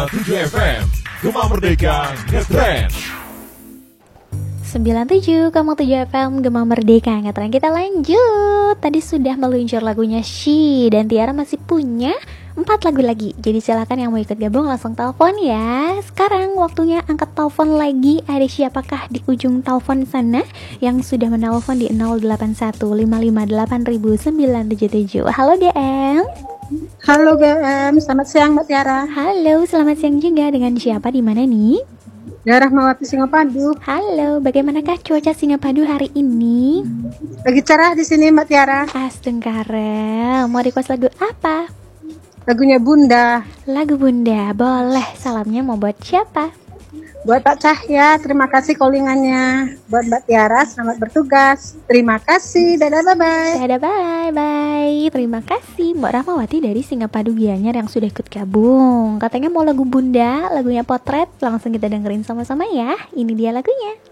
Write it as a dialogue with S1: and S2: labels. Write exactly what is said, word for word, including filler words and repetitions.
S1: tujuh F M, Gema Merdeka Ngetrend.
S2: sembilan puluh tujuh koma tujuh F M Gema Merdeka Ngetrend. Kita lanjut. Tadi sudah meluncur lagunya She, dan Tiara masih punya empat lagu lagi. Jadi silakan yang mau ikut gabung langsung telepon ya. Sekarang waktunya angkat telepon lagi. Ada siapakah di ujung telepon sana yang sudah menelpon di nol delapan satu lima lima delapan sembilan tujuh tujuh. Halo D M.
S3: Halo G M, selamat siang Mbak Tiara.
S2: Halo, selamat siang juga. Dengan siapa, di mana nih?
S3: Daerah Mawati Singapadu.
S2: Halo, bagaimanakah cuaca Singapadu hari ini?
S3: Lagi cerah di sini Mbak Tiara.
S2: Astengkara, mau request lagu apa?
S3: Lagunya Bunda.
S2: Lagu Bunda, boleh. Salamnya mau buat siapa?
S3: Buat Pak Cahya, terima kasih callingannya. Buat Mbak Tiara, selamat bertugas. Terima kasih, dadah bye-bye.
S2: Dadah bye-bye. Terima kasih Mbak Rahmawati dari Singapadu Gianyar yang sudah ikut gabung. Katanya mau lagu Bunda, lagunya Potret. Langsung kita dengerin sama-sama ya. Ini dia lagunya.